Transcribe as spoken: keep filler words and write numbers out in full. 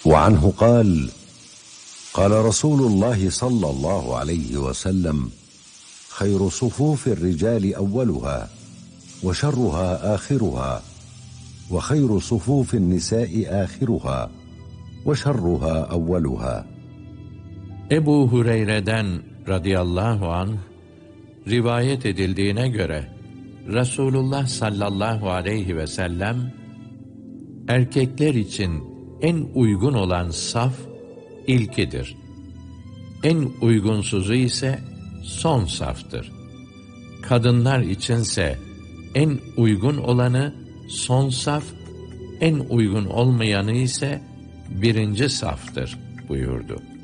وعنه قال قال رسول الله صلى الله عليه وسلم خير صفوف الرجال أولها وشرها آخرها وخير صفوف النساء آخرها وشرها أولها. Ebu Hureyre'den radıyallahu anh rivayet edildiğine göre Resulullah sallallahu aleyhi ve sellem erkekler için en uygun olan saf ilkidir. En uygunsuzu ise son saftır. Kadınlar içinse en uygun olanı son saf, en uygun olmayanı ise birinci saftır buyurdu.